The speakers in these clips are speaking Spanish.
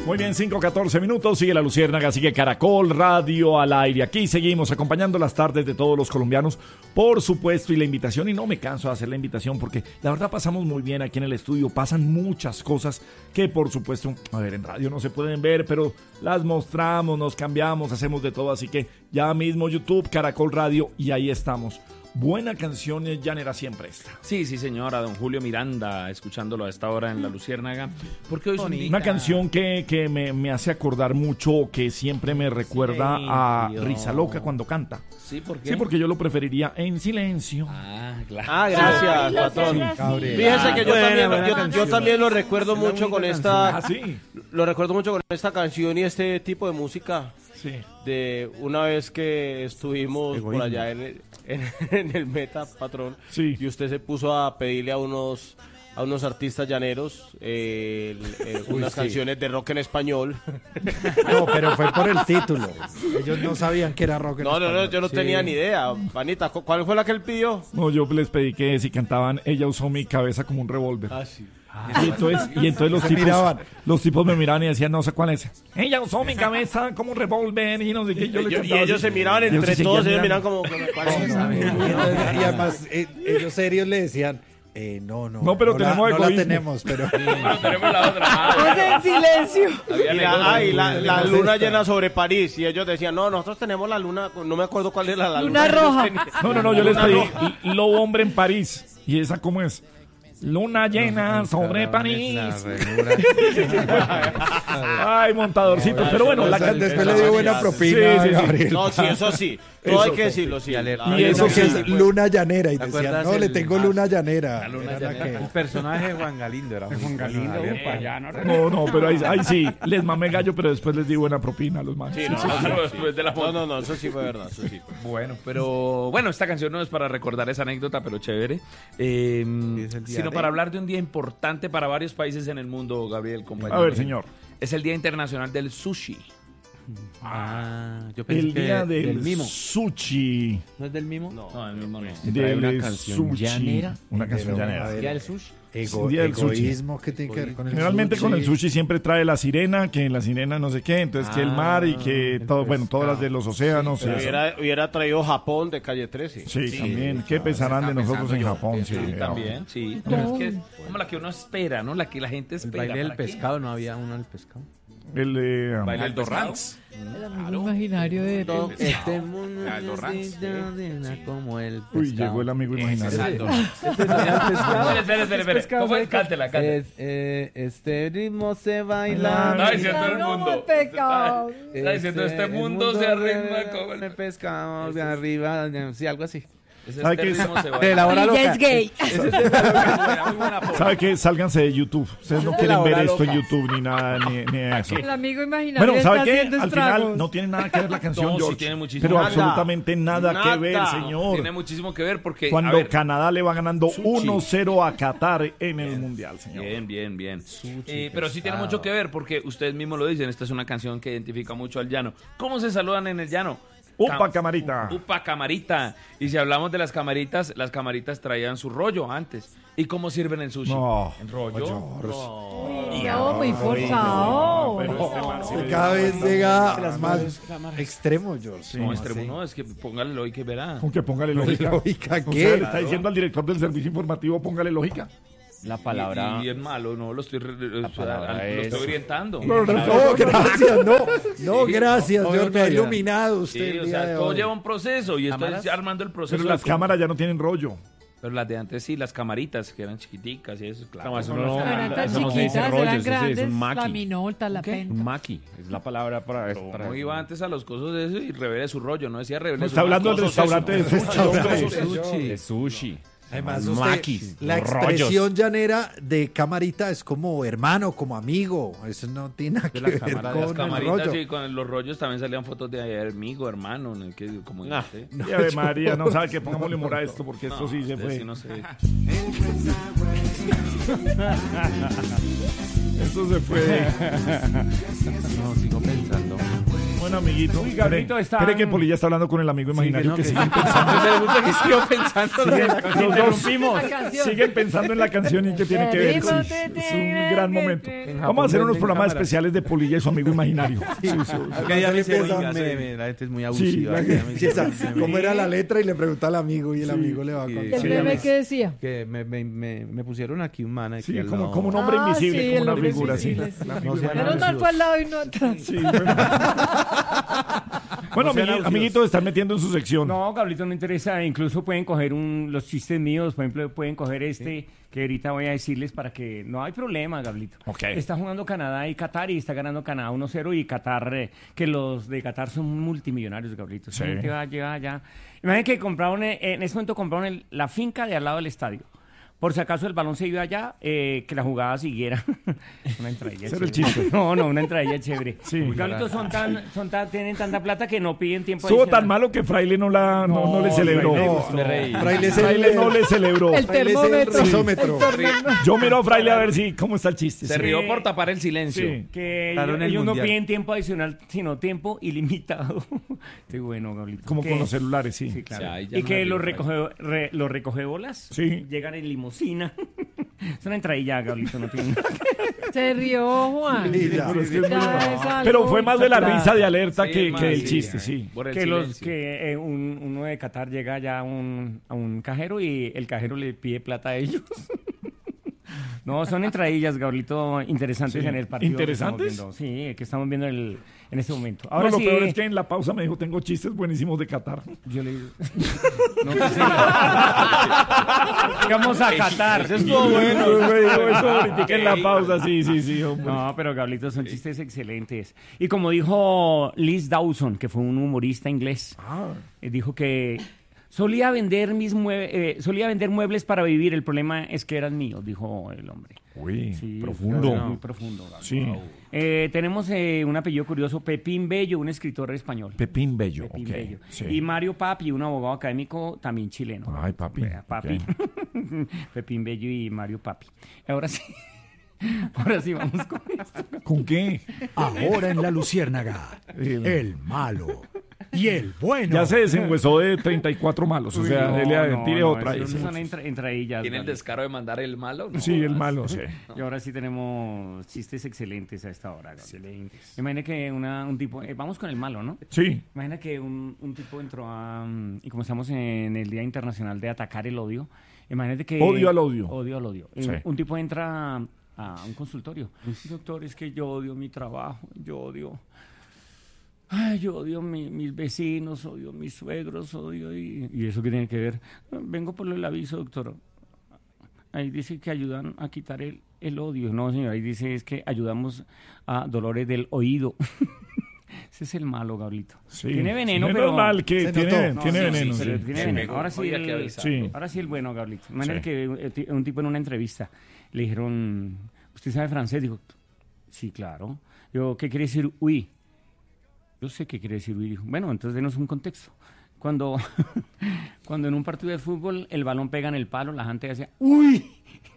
Muy bien, 5:14 minutos, sigue La Luciérnaga, sigue Caracol Radio al aire. Aquí seguimos acompañando las tardes de todos los colombianos, por supuesto, y la invitación, y no me canso de hacer la invitación porque la verdad pasamos muy bien aquí en el estudio, pasan muchas cosas que por supuesto, a ver, en radio no se pueden ver, pero las mostramos, nos cambiamos, hacemos de todo, así que ya mismo YouTube, Caracol Radio, y ahí estamos. Buena canción llanera siempre esta. Sí, señora, don Julio Miranda, escuchándolo a esta hora en La Luciérnaga. Porque hoy es un día... Una canción que me hace acordar mucho, que siempre me recuerda a Risa Loca cuando canta. ¿Sí? ¿Por qué? Sí, porque yo lo preferiría en silencio. Claro. Gracias, patrón. Fíjese que yo también lo recuerdo mucho con esta... sí. Lo recuerdo mucho con esta canción y este tipo de música. Sí. De una vez que estuvimos por allá en el Meta, patrón, sí. Y usted se puso a pedirle a unos artistas llaneros unas canciones de rock en español. No, pero fue por el título. Ellos no sabían que era rock en español. No, yo no tenía ni idea. Vanita, ¿cuál fue la que él pidió? No, yo les pedí que si cantaban Ella usó mi cabeza como un revólver. Sí. Y entonces los tipos me miraban y decían, no sé cuál es. Ella usó mi cabeza como un revólver y no sé qué. Y ellos se miraban entre todos, ellos miraban como... ¿cuál es? Y además, ellos serios le decían... No, pero tenemos no egoísmo. la tenemos, pero... No, tenemos la otra. En silencio. Y la luna llena sobre París. Y ellos decían, no, nosotros tenemos la luna, no me acuerdo cuál era la luna. Luna roja. No, yo les pedí Lobo Hombre en París. ¿Y esa cómo es? Luna llena sobre París. Ay, montadorcito. Pero bueno, después le dio buena propina. Sí. Gabriel. No, sí, eso sí. Todo hay que decirlo, sí. Y eso que sí. es luna llanera. Y decían, no, le tengo luna llanera. El personaje de Juan Galindo era Juan Galindo. No, pero ahí sí. Les mamé gallo, pero después les di buena propina a los manos. Sí, Después de la foto. No, eso sí fue verdad. Eso sí fue. Bueno, esta canción no es para recordar esa anécdota, pero chévere. Sino para hablar de un día importante para varios países en el mundo, Gabriel, compañero. A ver, señor. Es el Día Internacional del Sushi. Yo pensé El día que del mimo. sushi. ¿No es del mimo? No, el mismo no. Del una canción sushi. llanera. Una canción llanera. ¿Día del sushi? Día del sushi. Egoísmo que tiene que ver con el Generalmente sushi. con el sushi siempre trae la sirena, que en la sirena no sé qué, entonces que el mar y que todo, bueno, todas las de los océanos. Pero y eso. hubiera traído Japón de Calle 13. Sí, también. ¿Qué pensarán de nosotros en Japón? Sí, También, sí. Pero es que es como la que uno espera, ¿no? La que la gente El espera. baile del ¿Para qué? pescado, ¿no había uno del pescado? El Baile del Dorrance. El amigo imaginario de... Este mundo Aldo Ranz, como el pescado. Uy, llegó el amigo imaginario. Espera. ¿Cómo es? Cántela. Este ritmo se baila. Está diciendo el mundo. Pecado. Está diciendo este mundo se arregla como el pescado de arriba, sí, algo así. ¿Sabe qué? De la hora Y loca. ya es gay. ¿Sabe qué? Sálganse de YouTube. Ustedes no quieren ver esto en YouTube ni nada, ni eso. El amigo imaginario Bueno, está ¿sabe qué? haciendo Al estragos. final no tiene nada que ver la canción, No, sí George. tiene muchísimo. Pero Nada. absolutamente nada que ver, Nada. señor. Tiene muchísimo que ver porque... Cuando a ver, Canadá le va ganando 1-0 a Qatar en el Mundial, señor. Bien. Pero sí tiene mucho que ver porque ustedes mismos lo dicen. Esta es una canción que identifica mucho al llano. ¿Cómo se saludan en el llano? Upa, camarita. Upa, camarita. Y si hablamos de las camaritas traían su rollo antes. ¿Y cómo sirven el sushi? No. ¿En rollo? No, muy forzado. Cada vez llega más extremo, George. No, extremo no, es que póngale lógica y verá. Aunque póngale lógica. ¿Lógica O qué? sea, le está diciendo al director del servicio informativo, póngale lógica. La palabra. Y es malo, no, lo estoy palabra lo estoy orientando. No, gracias, no, gracias, George, me ha iluminado usted. Sí, el o día sea, de todo hoy. lleva un proceso y estoy ¿Cámaras? armando el proceso. Pero las cámaras ya no tienen rollo. Pero las de antes sí, las camaritas que eran chiquiticas y eso, claro. eso No eran tan chiquitas, eran grandes, la minolta, la penta. Un maqui, es la palabra para eso. No iba antes a los cosos de eso y revele su rollo, no decía revele No su está hablando del cosos restaurante de sushi. De sushi. Además, Maquis, la los expresión llanera de camarita es como hermano, como amigo. Eso no tiene nada que la ver cámara, con Las el camaritas rollo. y con los rollos también salían fotos de amigo, hermano, en el que como Y Ave María, no sabe que pongámosle humor a esto porque esto sí se fue. no sé. El Eso se fue. No, sigo pensando. Bueno, amiguito. Uy, Gabrielito, ¿Cree que Polilla está hablando con el amigo imaginario no, que que siguen sí. pensando? Me gusta que sigo pensando. Los dos La canción. siguen pensando en la canción y que tiene que ver. Sí, es un gran momento. Vamos a hacer unos programas especiales de Polilla y su amigo imaginario. Sí, sí. Que ya me dice, Empieza, oiga, la gente es muy abusiva. Sí, Ya me dice, ¿Cómo era la letra? Y le pregunta al amigo y el amigo le va a contar. ¿El Sí, bebé qué decía? Que me pusieron aquí un man aquí Sí, al como lado. un hombre invisible, sí, como el una hombre figura así. invisible, sí. No sean Menos mal fue al lado y no atrás. Sí, bueno, amiguito, están metiendo en su sección. No, Gablito, no interesa. Incluso pueden coger los chistes míos. Por ejemplo, pueden coger que ahorita voy a decirles para que no hay problema, Gablito. Ok. Está jugando Canadá y Qatar y está ganando Canadá 1-0 y Qatar, que los de Qatar son multimillonarios, Gablito. Sí. Que va allá. Imagínate que compraron, en ese momento compraron la finca de al lado del estadio. Por si acaso el balón se iba allá, que la jugada siguiera. Una entradilla Ese era el chévere. chiste. No, una entradilla chévere. Sí. Gablito, tienen tanta plata que no piden tiempo Estuvo adicional. tan malo que Fraile no le celebró. Fraile, Me reí. Fraile no le celebró. El Fraile es el termómetro. risómetro. Yo miro a Fraile a ver cómo está el chiste. Se Sí. rió por tapar el silencio. Sí. Que Claro, en el ellos no Mundial. piden tiempo adicional, sino tiempo ilimitado. Qué bueno, Gablito. Como Que- con los celulares, sí. Sí, claro. O sea, ahí ya Y no que me los río, recogebolas Sí. llegan en limusina. Es una entradilla, Gablito, no tiene nada. Se rió, Juan. Sí, ya. Pero es que es muy Ya bueno. es algo Pero fue más de la risa de alerta Sí, que más, del sí, chiste, sí. Por el Que silencio. uno de Qatar llega ya a un cajero y el cajero le pide plata a ellos. No, son entradillas, Gablito, interesantes Sí. en el partido. ¿Interesantes? Que estamos viendo. Sí, que estamos viendo en este momento. No, Ahora lo sí, peor es que en la pausa me dijo, tengo chistes buenísimos de Qatar. yo le digo. No, que sí. Vamos a Qatar. Eso estuvo bueno. Me dijo eso ahorita en la pausa, sí, hombre. No, pero Gablito, son chistes excelentes. Y como dijo Liz Dawson, que fue un humorista inglés, dijo que solía vender muebles para vivir, el problema es que eran míos, dijo el hombre. Uy, Sí, profundo. muy profundo, Gablito. Sí. Tenemos un apellido curioso, Pepín Bello, un escritor español. Pepín Bello, Pepín ok. Bello. Sí. Y Mario Papi, un abogado académico también chileno. Ay, papi. Vea, Papi. Ok. Pepín Bello y Mario Papi. Ahora sí. Ahora sí vamos con esto. ¿Con qué? Ahora en La Luciérnaga, el malo y el bueno. Ya se desenhuesó de 34 malos, o sea, tire otra. Esas dice. son entradillas. ¿Tiene el Gablito. descaro de mandar el malo? No Sí, el jodas. malo, sí. Y ahora sí tenemos chistes excelentes a esta hora. Excelentes. Imagina que un tipo, vamos con el malo, ¿no? Sí. Imagina que un tipo entró y como estamos en el Día Internacional de Atacar el Odio, imagínate que... Odio al odio. Odio al odio. Sí. Un tipo entra a un consultorio. Doctor, es que yo odio mi trabajo, yo odio mis vecinos, odio mis suegros, ¿Y eso qué tiene que ver? Vengo por el aviso, doctor. Ahí dice que ayudan a quitar el odio. No, señor, ahí dice es que ayudamos a dolores del oído. Ese es el malo, Gablito. Sí. Tiene veneno, Menos pero... mal que Se tiene notó. tiene Sí, veneno. sí, Pero Sí. tiene Sí. veneno. Ahora sí, Oiga, que avisar. Sí. ahora sí el bueno, Gablito. Imagínate Sí. que un tipo en una entrevista le dijeron, ¿usted sabe francés? Dijo, sí, claro. Yo, ¿qué quiere decir uy? Yo sé qué quiere decir uy. Dijo, bueno, entonces denos un contexto. Cuando en un partido de fútbol el balón pega en el palo, la gente hace uy.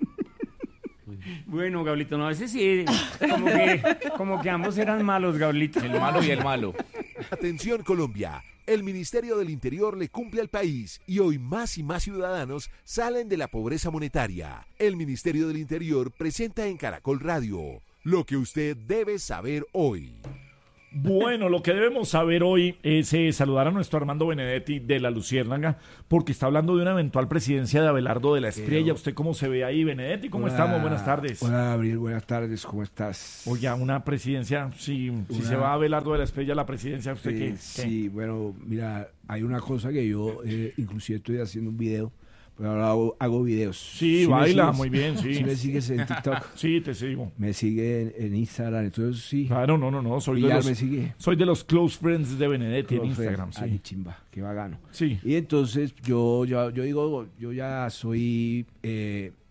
Bueno, Gablito, no, a veces sí, como que ambos eran malos, Gablito. El malo y el malo. Atención Colombia, el Ministerio del Interior le cumple al país y hoy más y más ciudadanos salen de la pobreza monetaria. El Ministerio del Interior presenta en Caracol Radio lo que usted debe saber hoy. Bueno, lo que debemos saber hoy es saludar a nuestro Armando Benedetti de La Luciérnaga, porque está hablando de una eventual presidencia de Abelardo de la Espriella. ¿Usted cómo se ve ahí, Benedetti? ¿Cómo estamos? Buenas tardes. Hola, Gabriel, buenas tardes, ¿cómo estás? Oye, una presidencia, si se va a Abelardo de la Espriella la presidencia, ¿usted qué? Sí, bueno, mira, hay una cosa que yo inclusive estoy haciendo un video, pero ahora hago videos. Sí, ¿Sí me baila, sigues? muy bien, sí. ¿Sí me sigues en TikTok? Sí, te sigo. Me sigue en Instagram, entonces sí. Claro, no, soy de Y ya los, me sigue. soy de los close friends de Benedetti en Close Instagram, friend. sí. Ay, chimba, qué bacano. Sí. Y entonces yo digo, yo ya soy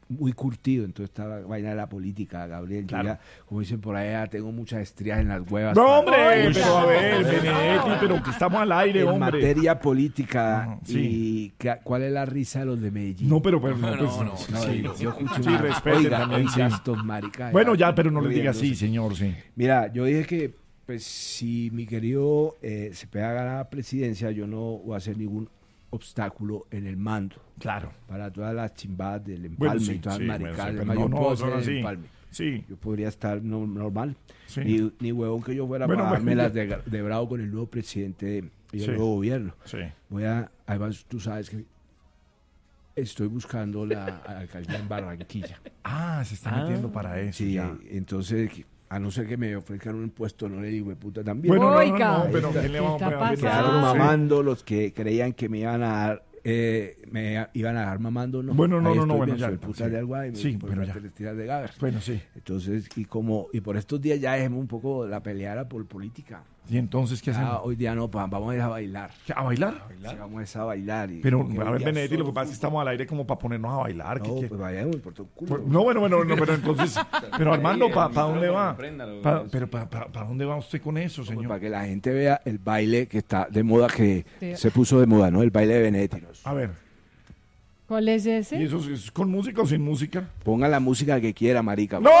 muy curtido en toda esta vaina de la política, Gabriel. Claro. Yo ya, como dicen por allá, tengo muchas estrías en las huevas. No, hombre, pero a ver, Benedetti, pero que estamos al aire, en hombre. materia política, sí. y ¿cuál es la risa de los de Medellín? No, pero no. Sí, yo escucho sí, respeten también, sí. estos maricas. Bueno, ya, pero no les diga así, señor, sí. Mira, yo dije que, pues, si mi querido Cepeda gana la presidencia, yo no voy a hacer ningún obstáculo en el mando. Claro. Para todas las chimbadas del empalme y todas las maricadas. Yo puedo hacer el empalme. Sí. Yo podría estar normal. Sí. Ni huevón que yo fuera para dármelas de bravo con el nuevo presidente y el nuevo gobierno. Sí. Además, tú sabes que estoy buscando la alcaldía en Barranquilla. Se está metiendo para eso. Sí, ya. Entonces, a no ser que me ofrezcan un puesto, no le digo, puta, también. Bueno, Oiga, pero ¿qué le vamos a pasando? Quedaron mamando los que creían que me iban a dar, me iban a dejar mamando. No. Bueno, bueno, ya. Sí. Puta de algo Sí, pero ya. De Gaber. Bueno, sí. Entonces, y por estos días ya dejemos un poco la peleada por política. ¿Y entonces qué hacemos? Hoy día no, vamos a ir a bailar. ¿A bailar? Sí, vamos a bailar. Pero, a ver, Benedetti, lo que pasa es que estamos al aire como para ponernos a bailar. No, pues vayamos, por tu culo. No, bueno, pero entonces... Pero Armando, ¿para dónde va? Pero ¿para dónde va usted con eso, señor? Para que la gente vea el baile que está de moda, que se puso de moda, ¿no? El baile de Benedetti. A ver. ¿Cuál es ese? ¿Y eso es con música o sin música? Ponga la música que quiera, marica. ¡No!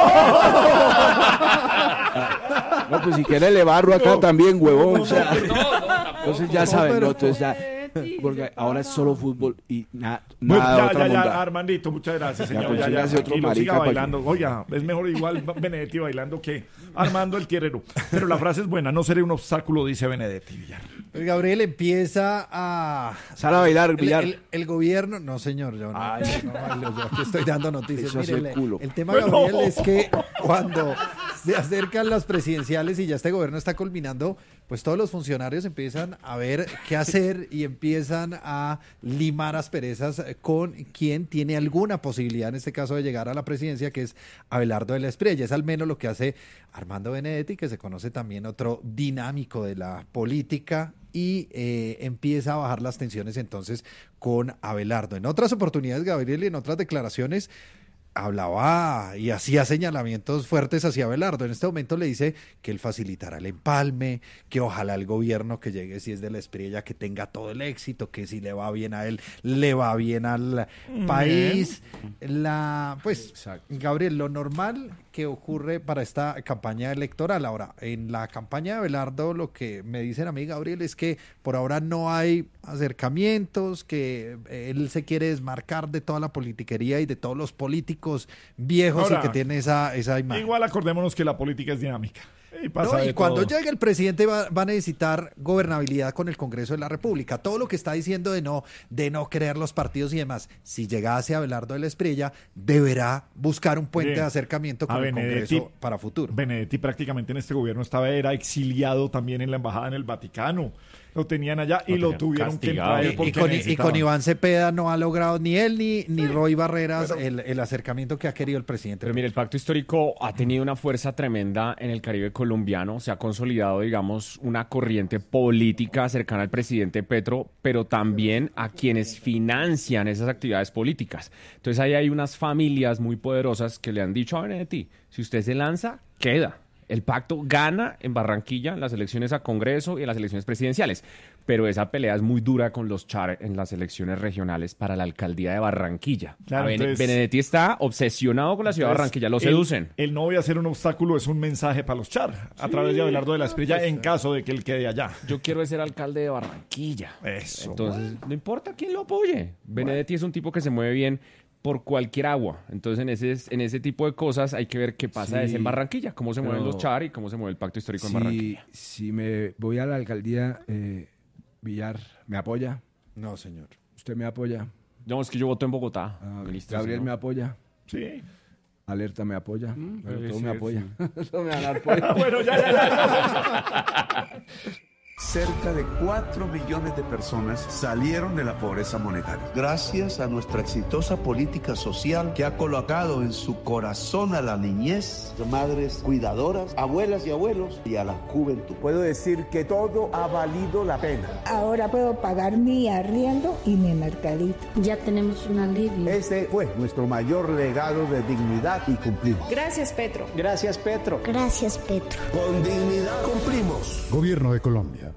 No, pues si quiere le barro acá también, huevón. O sea, entonces ya saben, ¿no? Entonces ya, porque ahora es solo fútbol y nada ya, Armandito, muchas gracias, señor. Ya, otro marica siga bailando. Oiga, es mejor igual Benedetti bailando que Armando el tierrero. Pero la frase es buena, no seré un obstáculo, dice Benedetti Villar. Gabriel empieza a... Sal a bailar, Villar. El gobierno... No, señor, yo no. Yo aquí estoy dando noticias. Mire, el tema, Gabriel, es que cuando se acercan las presidenciales y ya este gobierno está culminando, pues todos los funcionarios empiezan a ver qué hacer y empiezan a limar asperezas con quien tiene alguna posibilidad, en este caso, de llegar a la presidencia, que es Abelardo de la Espriella. Es al menos lo que hace Armando Benedetti, que se conoce también otro dinámico de la política, y empieza a bajar las tensiones entonces con Abelardo. En otras oportunidades, Gabriel, y en otras declaraciones, hablaba y hacía señalamientos fuertes hacia Abelardo. En este momento le dice que él facilitará el empalme, que ojalá el gobierno que llegue, si es de la Espriella, que tenga todo el éxito, que si le va bien a él, le va bien al país. Gabriel, lo normal que ocurre para esta campaña electoral. Ahora, en la campaña de Abelardo, lo que me dicen a mí, Gabriel, es que por ahora no hay acercamientos, que él se quiere desmarcar de toda la politiquería y de todos los políticos viejos. Ahora, y que tiene esa imagen. Igual acordémonos que la política es dinámica. Y cuando llegue el presidente va a necesitar gobernabilidad con el Congreso de la República. Todo lo que está diciendo de no creer los partidos y demás, si llegase a Abelardo de la Espriella, deberá buscar un puente de acercamiento con el Congreso para futuro. Benedetti prácticamente en este gobierno era exiliado también en la embajada en el Vaticano. Lo tenían allá y lo tuvieron castigado. Que traer. Y con Iván Cepeda no ha logrado ni él ni Roy Barreras el acercamiento que ha querido el presidente. Pero mire, el pacto histórico ha tenido una fuerza tremenda en el Caribe colombiano. Se ha consolidado, digamos, una corriente política cercana al presidente Petro, pero también a quienes financian esas actividades políticas. Entonces ahí hay unas familias muy poderosas que le han dicho a Benedetti, si usted se lanza, queda. El pacto gana en Barranquilla en las elecciones a Congreso y en las elecciones presidenciales, pero esa pelea es muy dura con los Char en las elecciones regionales para la alcaldía de Barranquilla. Claro, Benedetti está obsesionado con la ciudad de Barranquilla, lo seducen. El no voy a ser un obstáculo es un mensaje para los Char, a través de Abelardo de la Espriella, en caso de que él quede allá. Yo quiero ser alcalde de Barranquilla. Eso. Entonces, no importa quién lo apoye. Benedetti es un tipo que se mueve bien por cualquier agua. Entonces, en ese tipo de cosas hay que ver qué pasa en Barranquilla, cómo se mueven los Char y cómo se mueve el pacto histórico en Barranquilla. Si me voy a la alcaldía, Villar, ¿me apoya? No, señor. ¿Usted me apoya? No, es que yo voto en Bogotá. Gabriel, ¿me apoya? Sí. Alerta, ¿me apoya? Todo me apoya. Todo me va a dar apoyo. Bueno, ya. Cerca de 4 millones de personas salieron de la pobreza monetaria. Gracias a nuestra exitosa política social que ha colocado en su corazón a la niñez, madres cuidadoras, abuelas y abuelos y a la juventud. Puedo decir que todo ha valido la pena. Ahora puedo pagar mi arriendo y mi mercadito. Ya tenemos un alivio. Ese fue nuestro mayor legado de dignidad y cumplimos. Gracias, Petro. Gracias, Petro. Gracias, Petro. Con dignidad cumplimos. Gobierno de Colombia.